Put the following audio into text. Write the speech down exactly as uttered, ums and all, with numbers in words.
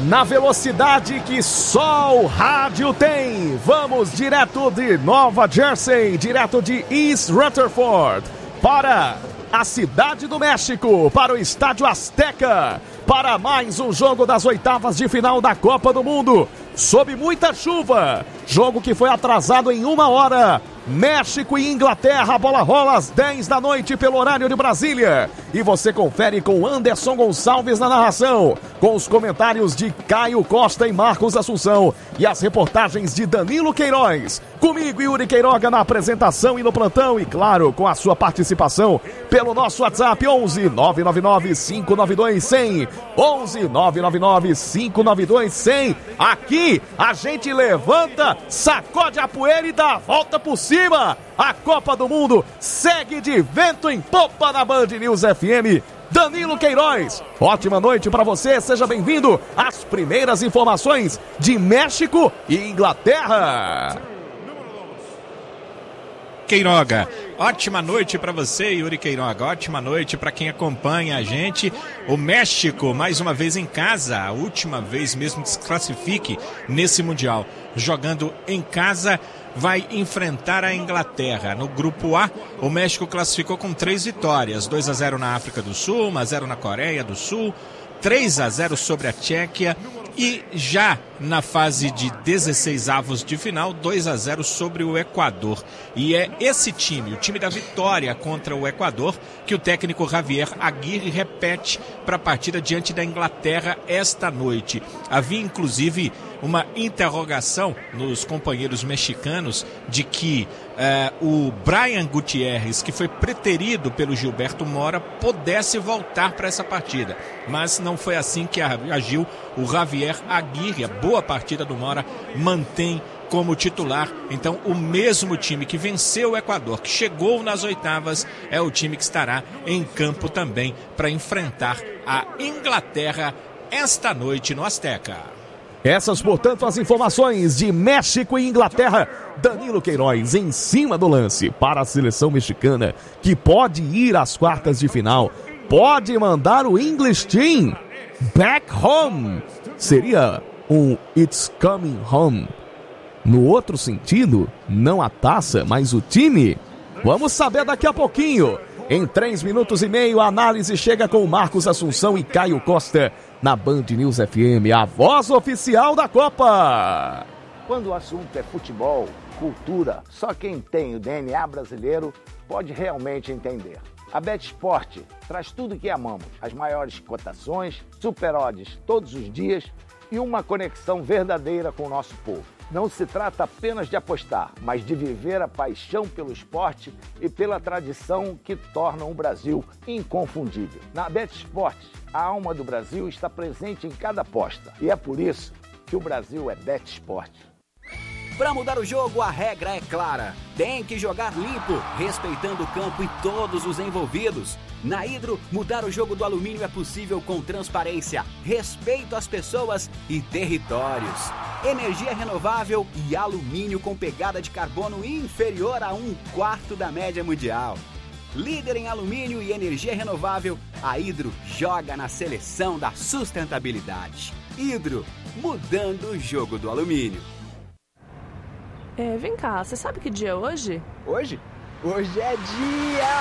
na velocidade que só o rádio tem. Vamos direto de Nova Jersey, direto de East Rutherford, para a cidade do México, para o Estádio Azteca, para mais um jogo das oitavas de final da Copa do Mundo, sob muita chuva. Jogo que foi atrasado em uma hora. México e Inglaterra, a bola rola às dez da noite pelo horário de Brasília. E você confere com Anderson Gonçalves na narração, com os comentários de Caio Costa e Marcos Assunção e as reportagens de Danilo Queiroz. Comigo, Yuri Queiroga, na apresentação e no plantão, e claro, com a sua participação pelo nosso WhatsApp onze nove nove nove, cinco nove dois, cem, onze nove nove nove, cinco nove dois, cem. Aqui a gente levanta, sacode a poeira e dá a volta por cima. A Copa do Mundo segue de vento em popa na Band News F M. Danilo Queiroz, ótima noite para você, seja bem-vindo às primeiras informações de México e Inglaterra. Queiroga, ótima noite para você, Yuri Queiroga, ótima noite para quem acompanha a gente. O México, mais uma vez em casa, a última vez mesmo que se classifique nesse Mundial, jogando em casa, vai enfrentar a Inglaterra. No grupo A, o México classificou com três vitórias, dois a zero na África do Sul, um a zero na Coreia do Sul, três a zero sobre a Tchequia e já na fase de dezesseis avos de final, dois a zero sobre o Equador. E é esse time, o time da vitória contra o Equador, que o técnico Javier Aguirre repete para a partida diante da Inglaterra esta noite. Havia inclusive uma interrogação nos companheiros mexicanos de que eh, o Brian Gutierrez, que foi preterido pelo Gilberto Mora, pudesse voltar para essa partida. Mas não foi assim que agiu o Javier Aguirre. A boa partida do Mora mantém como titular. Então, o mesmo time que venceu o Equador, que chegou nas oitavas, é o time que estará em campo também para enfrentar a Inglaterra esta noite no Azteca. Essas, portanto, as informações de México e Inglaterra. Danilo Queiroz em cima do lance para a seleção mexicana, que pode ir às quartas de final, pode mandar o English Team back home. Seria um It's Coming Home. No outro sentido, não a taça, mas o time. Vamos saber daqui a pouquinho. Em três minutos e meio, a análise chega com Marcos Assunção e Caio Costa na Band News F M, a voz oficial da Copa. Quando o assunto é futebol, cultura, só quem tem o D N A brasileiro pode realmente entender. A BetSport traz tudo o que amamos, as maiores cotações, super odds todos os dias e uma conexão verdadeira com o nosso povo. Não se trata apenas de apostar, mas de viver a paixão pelo esporte e pela tradição que tornam o Brasil inconfundível. Na BetSport, a alma do Brasil está presente em cada aposta. E é por isso que o Brasil é BetSport. Para mudar o jogo, a regra é clara. Tem que jogar limpo, respeitando o campo e todos os envolvidos. Na Hidro, mudar o jogo do alumínio é possível com transparência, respeito às pessoas e territórios. Energia renovável e alumínio com pegada de carbono inferior a um quarto da média mundial. Líder em alumínio e energia renovável, a Hidro joga na seleção da sustentabilidade. Hidro, mudando o jogo do alumínio. É, vem cá, você sabe que dia é hoje? Hoje? Hoje é dia...